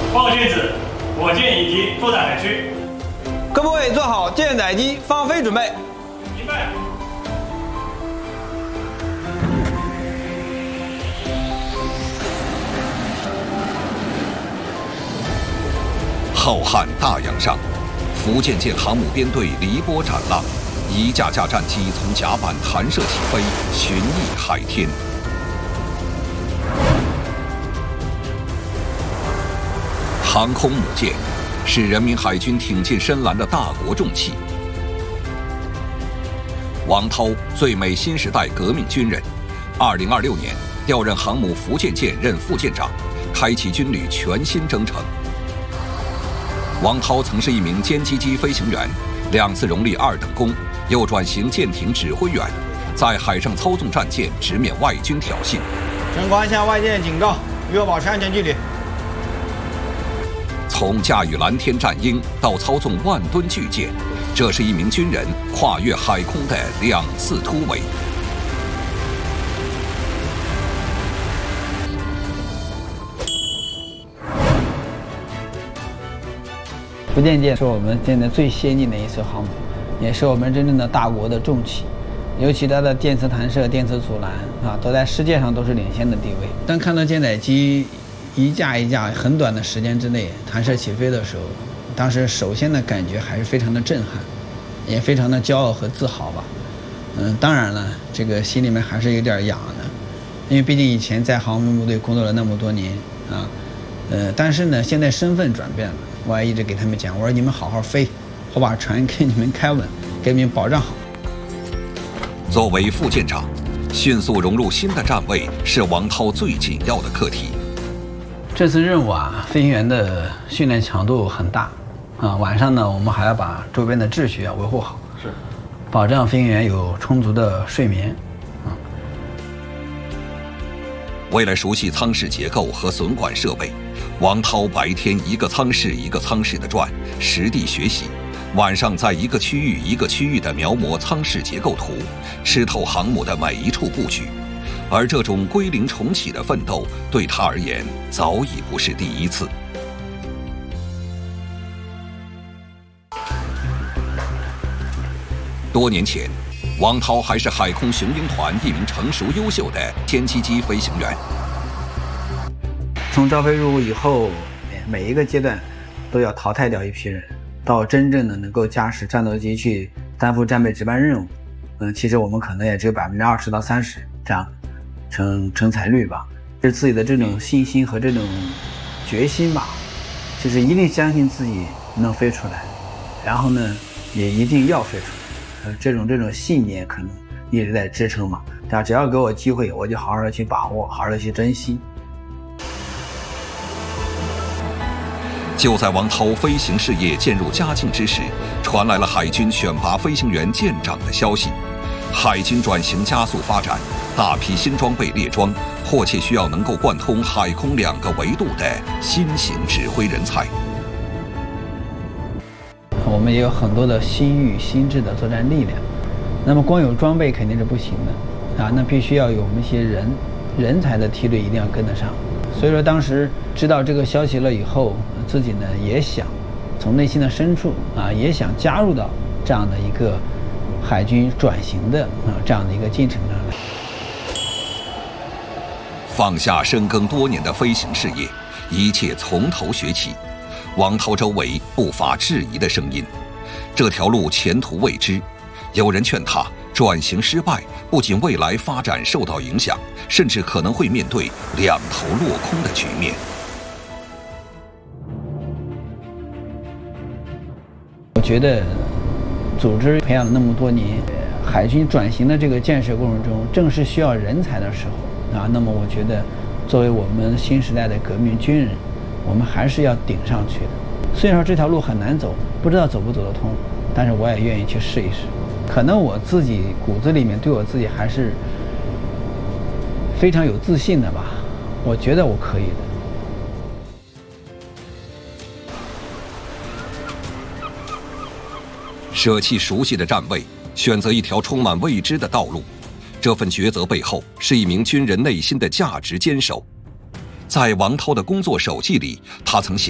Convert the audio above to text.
报电子，火箭以及作战海区。 各部位做好舰载机放飞准备。 明白。 浩瀚大洋上，福建舰航母编队离波斩浪，一架架战机从甲板弹射起飞，巡弋海天。航空母舰是人民海军挺进深蓝的大国重器。王涛，最美新时代革命军人，2026年调任航母福建舰任副舰长，开启军旅全新征程。王涛曾是一名歼击机飞行员，2次荣立2等功，又转型舰艇指挥员，在海上操纵战舰，直面外军挑衅。 升官向外界警告，与我保持安全距离。 从驾驭蓝天战鹰到操纵万吨巨舰，这是一名军人跨越海空的2次突围。 福建舰是我们现在最先进的一艘航母，也是我们真正的大国的重器，尤其它的电磁弹射、电磁阻拦都在世界上都是领先的地位。当看到舰载机一架一架很短的时间之内弹射起飞的时候，当时首先的感觉还是非常的震撼，也非常的骄傲和自豪吧。当然了，这个心里面还是有点痒的，因为毕竟以前在航空部队工作了那么多年但是呢，现在身份转变了。我还一直给他们讲，我说你们好好飞，我把船给你们开稳，给你们保障好。 作为副舰长，迅速融入新的站位是王涛最紧要的课题。 这次任务飞行员的训练强度很大晚上呢，我们还要把周边的秩序要维护好，是保障飞行员有充足的睡眠。 为了熟悉舱室结构和损管设备，王涛白天一个舱室一个舱室的转，实地学习；晚上在一个区域一个区域的描摹舱室结构图，吃透航母的每一处布局。而这种归零重启的奋斗，对他而言早已不是第一次。多年前，王涛还是海空雄鹰团一名成熟优秀的歼击机飞行员。 从招飞入伍以后，每一个阶段都要淘汰掉一批人，到真正的能够驾驶战斗机去担负战备值班任务，其实我们可能也只有20%到30%这样成才率吧。是自己的这种信心和这种决心吧，就是一定相信自己能飞出来，然后呢，也一定要飞出来。这种信念可能一直在支撑嘛。只要给我机会，我就好好的去把握，好好的去珍惜。 就在王涛飞行事业渐入佳境之时，传来了海军选拔飞行员舰长的消息。海军转型加速发展，大批新装备列装，迫切需要能够贯通海空2个维度的新型指挥人才。 我们也有很多的新域新制的作战力量，那么光有装备肯定是不行的那必须要有我们一些人才的梯队一定要跟得上。所以说当时知道这个消息了以后，自己呢也想从内心的深处也想加入到这样的一个海军转型的这样的一个进程上来。 放下深耕多年的飞行事业，一切从头学起。王涛周围不乏质疑的声音，这条路前途未知。有人劝他转型失败，不仅未来发展受到影响，甚至可能会面对2头落空的局面。 我觉得组织培养了那么多年，海军转型的这个建设过程中，正是需要人才的时候那么我觉得作为我们新时代的革命军人，我们还是要顶上去的。虽然说这条路很难走，不知道走不走得通，但是我也愿意去试一试。可能我自己骨子里面对我自己还是非常有自信的吧，我觉得我可以的。 舍弃熟悉的站位，选择一条充满未知的道路，这份抉择背后是一名军人内心的价值坚守。在王涛的工作手记里，他曾写